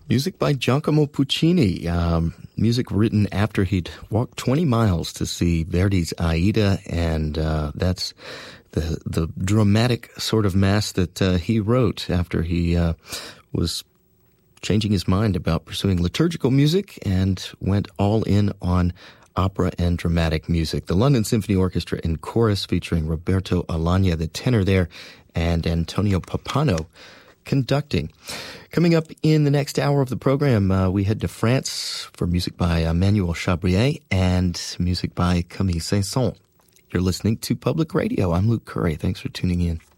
Music by Giacomo Puccini, music written after he'd walked 20 miles to see Verdi's Aida, and that's the dramatic sort of mass that he wrote after he was changing his mind about pursuing liturgical music and went all in on opera and dramatic music. The London Symphony Orchestra in chorus featuring Roberto Alagna, the tenor there, and Antonio Pappano conducting. Coming up in the next hour of the program, we head to France for music by Emmanuel Chabrier and music by Camille Saint-Saëns. You're listening to Public Radio. I'm Luke Curry. Thanks for tuning in.